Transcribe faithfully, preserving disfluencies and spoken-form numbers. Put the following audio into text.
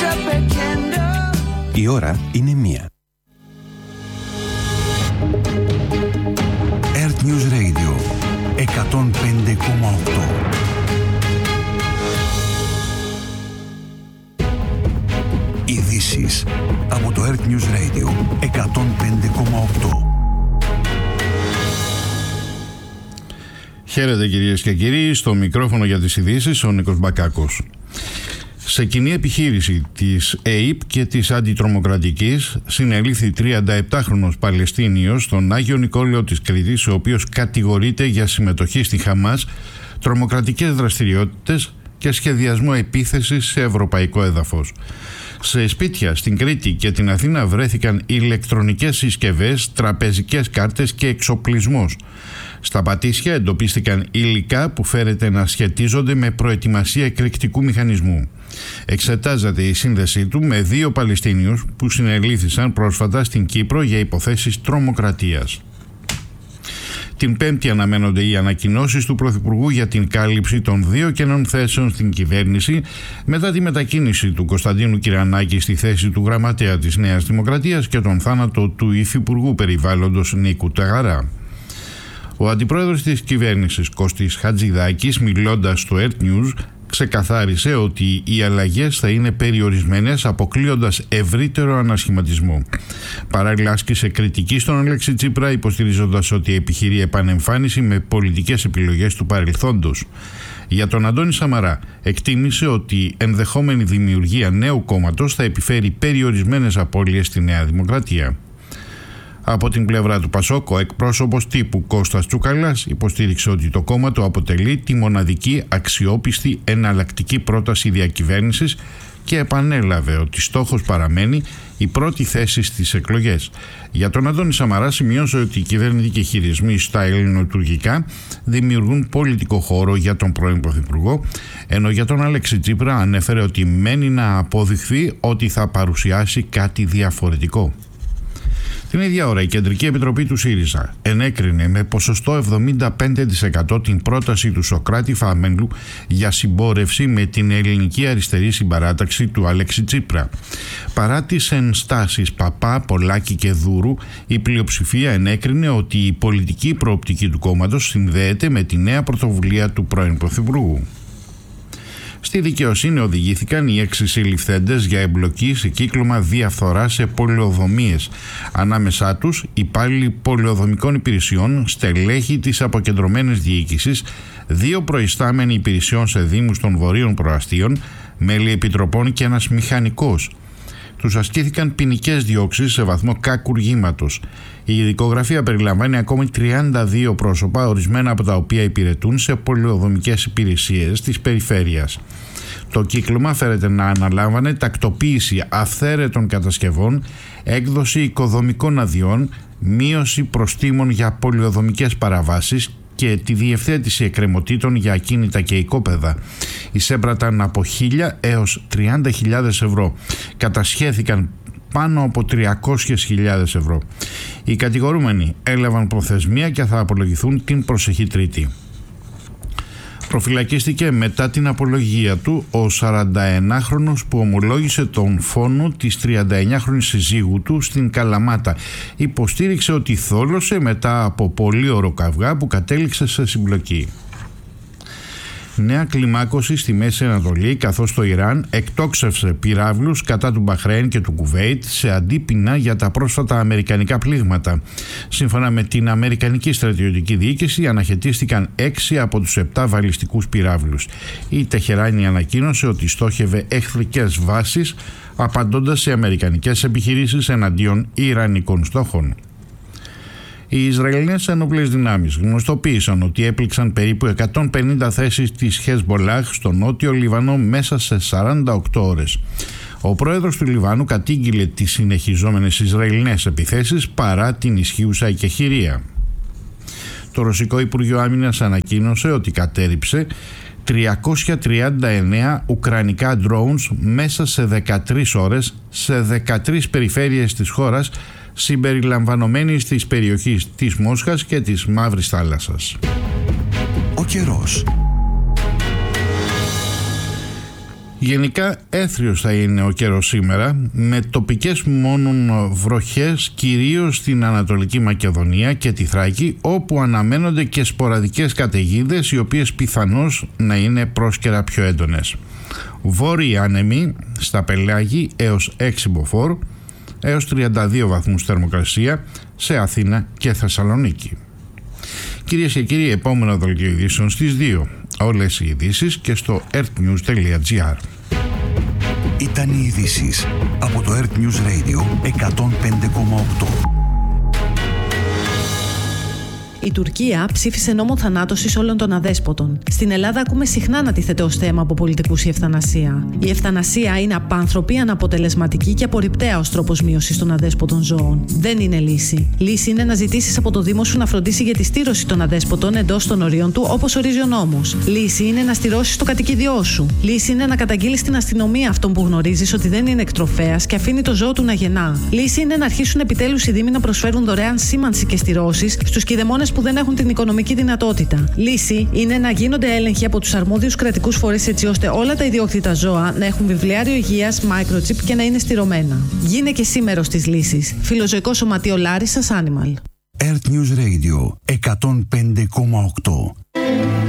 Η ώρα είναι μία. Earth News Radio εκατόν πέντε κόμμα οκτώ. Ειδήσεις από το Earth News Radio εκατόν πέντε κόμμα οκτώ. Χαίρετε κυρίες και κύριοι, στο μικρόφωνο για τις ειδήσεις ο Νίκος Μπακάκος. Σε κοινή επιχείρηση της ΕΙΠ και της Αντιτρομοκρατικής συνελήφθη τριανταεπτάχρονος Παλαιστίνιος στον Άγιο Νικόλαιο της Κρήτης, ο οποίος κατηγορείται για συμμετοχή στη Χαμάς, τρομοκρατικές δραστηριότητες και σχεδιασμό επίθεσης σε ευρωπαϊκό έδαφος. Σε σπίτια στην Κρήτη και την Αθήνα βρέθηκαν ηλεκτρονικές συσκευές, τραπεζικές κάρτες και εξοπλισμός. Στα Πατήσια εντοπίστηκαν υλικά που φέρεται να σχετίζονται με προετοιμασία εκρηκτικού μηχανισμού. Εξετάζεται η σύνδεσή του με δύο Παλαιστίνιους που συνελήφθησαν πρόσφατα στην Κύπρο για υποθέσεις τρομοκρατίας. Την Πέμπτη αναμένονται οι ανακοινώσεις του Πρωθυπουργού για την κάλυψη των δύο κενών θέσεων στην κυβέρνηση μετά τη μετακίνηση του Κωνσταντίνου Κυρανάκη στη θέση του γραμματέα της Νέας Δημοκρατίας και τον θάνατο του Υφυπουργού Περιβάλλοντος Νίκου Ταγαρά. Ο αντιπρόεδρος της κυβέρνησης Κώστης Χατζηδάκης, μιλώντας στο Earth News, ξεκαθάρισε ότι οι αλλαγές θα είναι περιορισμένες, αποκλείοντας ευρύτερο ανασχηματισμό. Παράλληλα άσκησε κριτική στον Αλέξη Τσίπρα, υποστηρίζοντας ότι επιχειρεί επανεμφάνιση με πολιτικές επιλογές του παρελθόντος. Για τον Αντώνη Σαμαρά εκτίμησε ότι η ενδεχόμενη δημιουργία νέου κόμματος θα επιφέρει περιορισμένες απώλειες στη Νέα Δημοκρατία. Από την πλευρά του Πασόκ, ο εκπρόσωπος τύπου Κώστας Τσουκαλάς υποστήριξε ότι το κόμμα του αποτελεί τη μοναδική αξιόπιστη εναλλακτική πρόταση διακυβέρνησης και επανέλαβε ότι στόχος παραμένει η πρώτη θέση στις εκλογές. Για τον Αντώνη Σαμαρά σημειώσε ότι οι κυβερνητικοί χειρισμοί στα ελληνοτουρκικά δημιουργούν πολιτικό χώρο για τον πρώην Πρωθυπουργό, ενώ για τον Αλέξη Τσίπρα ανέφερε ότι μένει να αποδειχθεί ότι θα παρουσιάσει κάτι διαφορετικό. Την ίδια ώρα η Κεντρική Επιτροπή του ΣΥΡΙΖΑ ενέκρινε με ποσοστό εβδομήντα πέντε τοις εκατό την πρόταση του Σωκράτη Φαμέλου για συμπόρευση με την ελληνική αριστερή συμπαράταξη του Αλέξη Τσίπρα. Παρά τις ενστάσεις Παπά, Πολάκη και Δούρου, η πλειοψηφία ενέκρινε ότι η πολιτική προοπτική του κόμματος συνδέεται με τη νέα πρωτοβουλία του πρώην Πρωθυπουργού. Στη δικαιοσύνη οδηγήθηκαν οι έξι συλληφθέντες για εμπλοκή σε κύκλωμα διαφθοράς σε πολεοδομίες. Ανάμεσά τους υπάλληλοι πολεοδομικών υπηρεσιών, στελέχη της αποκεντρωμένης διοίκησης, δύο προϊστάμενοι υπηρεσιών σε δήμους των βορείων προαστίων, μέλη επιτροπών και ένας μηχανικός. Τους ασκήθηκαν ποινικές διώξεις σε βαθμό κακουργήματος. Η ειδικογραφία περιλαμβάνει ακόμη τριάντα δύο πρόσωπα, ορισμένα από τα οποία υπηρετούν σε πολεοδομικές υπηρεσίες της περιφέρειας. Το κύκλωμα φέρεται να αναλάμβανε τακτοποίηση αυθαίρετων κατασκευών, έκδοση οικοδομικών αδειών, μείωση προστίμων για πολεοδομικές παραβάσεις και τη διευθέτηση εκκρεμωτήτων για ακίνητα και οικόπεδα. Εισέπραταν από χίλια έως τριάντα χιλιάδες ευρώ. Κατασχέθηκαν πάνω από τριακόσιες χιλιάδες ευρώ. Οι κατηγορούμενοι έλαβαν προθεσμία και θα απολογηθούν την προσεχή Τρίτη. Προφυλακίστηκε μετά την απολογία του ο σαρανταενάχρονος που ομολόγησε τον φόνο της τριανταεννιάχρονης συζύγου του στην Καλαμάτα. Υποστήριξε ότι θόλωσε μετά από πολύωρο καυγά που κατέληξε σε συμπλοκή. Νέα κλιμάκωση στη Μέση Ανατολή, καθώς το Ιράν εκτόξευσε πυράβλους κατά του Μπαχρέιν και του Κουβέιτ σε αντίπεινα για τα πρόσφατα αμερικανικά πλήγματα. Σύμφωνα με την Αμερικανική στρατιωτική διοίκηση, αναχαιτίστηκαν έξι από τους επτά βαλιστικούς πυράβλους. Η Τεχεράνη ανακοίνωσε ότι στόχευε εχθρικές βάσεις, απαντώντας σε αμερικανικές επιχειρήσεις εναντίον ιρανικών στόχων. Οι Ισραηλινές ενόπλες δυνάμεις γνωστοποίησαν ότι έπληξαν περίπου εκατόν πενήντα θέσεις της Χεσμπολάχ στο νότιο Λιβανό μέσα σε σαράντα οκτώ ώρες. Ο πρόεδρος του Λιβάνου κατήγγειλε τις συνεχιζόμενες Ισραηλινές επιθέσεις παρά την ισχύουσα εκεχηρία. Το Ρωσικό Υπουργείο Άμυνας ανακοίνωσε ότι κατέρριψε τριακόσια τριάντα εννέα ουκρανικά drones μέσα σε δεκατρείς ώρες σε δεκατρείς περιφέρειες της χώρας, συμπεριλαμβανομένης της περιοχής της Μόσχας και της Μαύρης Θάλασσας. Ο καιρός. Γενικά έθριος θα είναι ο καιρός σήμερα, με τοπικές μόνον βροχές κυρίως στην Ανατολική Μακεδονία και τη Θράκη, όπου αναμένονται και σποραδικές καταιγίδες, οι οποίες πιθανώς να είναι πρόσκαιρα πιο έντονες. Βόρειοι άνεμοι στα Πελάγη έως έξι μποφόρ, έως τριάντα δύο βαθμούς θερμοκρασία σε Αθήνα και Θεσσαλονίκη. Κυρίες και κύριοι, επόμενο δελτίο ειδήσεων στις δύο. Όλες οι ειδήσεις και στο earthnews τελεία gr. Ήταν οι ειδήσεις από το Earth News Radio εκατόν πέντε κόμμα οκτώ. Η Τουρκία ψήφισε νόμο θανάτωσης όλων των αδέσποτων. Στην Ελλάδα ακούμε συχνά να τίθεται ως θέμα από πολιτικούς η ευθανασία. Η ευθανασία είναι απάνθρωπη, αναποτελεσματική και απορριπταία ως τρόπος μείωσης των αδέσποτων ζώων. Δεν είναι λύση. Λύση είναι να ζητήσεις από το Δήμο σου να φροντίσει για τη στήρωση των αδέσποτων εντός των ορίων του, όπως ορίζει ο νόμος. Λύση είναι να στηρώσεις το κατοικίδιό σου. Λύση είναι να καταγγείλεις στην αστυνομία αυτόν που γνωρίζεις ότι δεν είναι εκτροφέας και αφήνει το ζώο του να γεννά. Λύση είναι να αρχίσουν επιτέλους οι Δήμοι να προσφέρουν δωρεάν σήμανση και στηρώσεις στους κηδεμόνες που δεν έχουν την οικονομική δυνατότητα. Λύση είναι να γίνονται έλεγχοι από τους αρμόδιους κρατικούς φορείς έτσι ώστε όλα τα ιδιόκτητα ζώα να έχουν βιβλιάριο υγείας, microchip και να είναι στηρωμένα. Γίνε και εσύ μέρος της λύσης. Φιλοζωικό Σωματείο Λάρισσας Animal. Earth News Radio εκατόν πέντε κόμμα οκτώ.